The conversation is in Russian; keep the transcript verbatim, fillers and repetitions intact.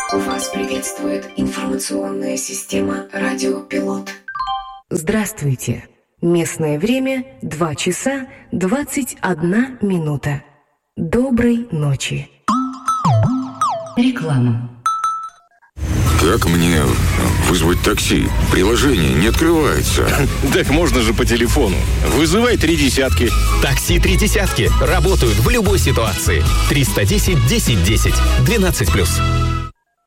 Вас приветствует информационная система «Радио Пилот». Здравствуйте. Местное время два часа двадцать одна минута. Доброй ночи. Реклама. Как мне вызвать такси? Приложение не открывается. Так можно же по телефону. Вызывай три десятки. Такси три десятки. Работают в любой ситуации. триста десять десять десять. двенадцать плюс.